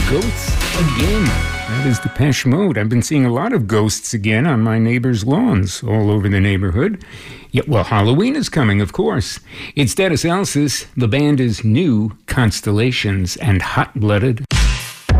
Ghosts again. That is Depeche Mode. I've been seeing a lot of ghosts again on my neighbors' lawns all over the neighborhood. Yeah, well, Halloween is coming, of course. It's Dennis Elsis. The band is New Constellations and Hot Blooded.